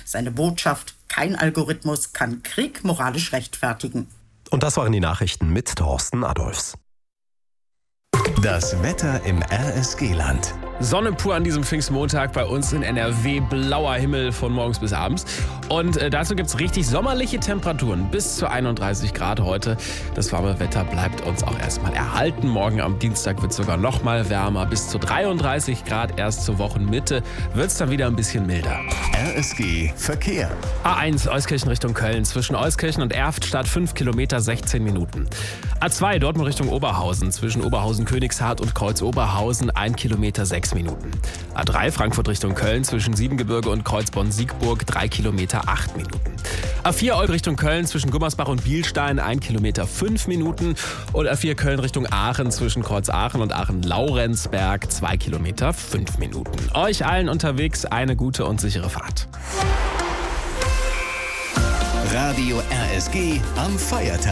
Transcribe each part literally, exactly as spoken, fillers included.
Seine Botschaft: Kein Algorithmus kann Krieg moralisch rechtfertigen. Und das waren die Nachrichten mit Thorsten Adolfs. Das Wetter im R S G-Land. Sonne pur an diesem Pfingstmontag bei uns in N R W, blauer Himmel von morgens bis abends. Und äh, dazu gibt es richtig sommerliche Temperaturen, bis zu einunddreißig Grad heute. Das warme Wetter bleibt uns auch erstmal erhalten. Morgen am Dienstag wird es sogar noch mal wärmer, bis zu dreiunddreißig Grad. Erst zur Wochenmitte wird es dann wieder ein bisschen milder. R S G Verkehr. A eins Euskirchen Richtung Köln, zwischen Euskirchen und Erftstadt fünf Kilometer, sechzehn Minuten. A zwei Dortmund Richtung Oberhausen, zwischen Oberhausen Königshardt und Kreuz Oberhausen ein Kilometer, sechs Minuten. A drei Frankfurt Richtung Köln, zwischen Siebengebirge und Kreuzborn-Siegburg drei Kilometer, acht Minuten. A vier Olpe Richtung Köln, zwischen Gummersbach und Bielstein ein Kilometer, fünf Minuten. Und A vier Köln Richtung Aachen, zwischen Kreuz Aachen und Aachen-Laurenzberg zwei Kilometer, fünf Minuten. Euch allen unterwegs eine gute und sichere Fahrt. Radio R S G am Feiertag.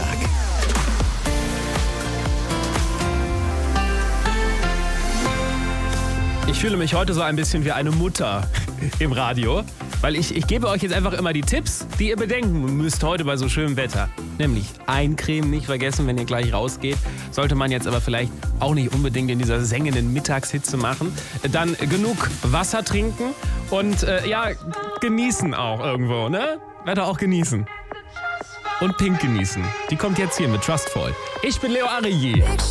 Ich fühle mich heute so ein bisschen wie eine Mutter im Radio, weil ich, ich gebe euch jetzt einfach immer die Tipps, die ihr bedenken müsst heute bei so schönem Wetter. Nämlich eincremen nicht vergessen, wenn ihr gleich rausgeht. Sollte man jetzt aber vielleicht auch nicht unbedingt in dieser sengenden Mittagshitze machen. Dann genug Wasser trinken und äh, ja, genießen auch irgendwo, ne? Wetter auch genießen. Und Pink genießen. Die kommt jetzt hier mit Trustful. Ich bin Leo Arrighi.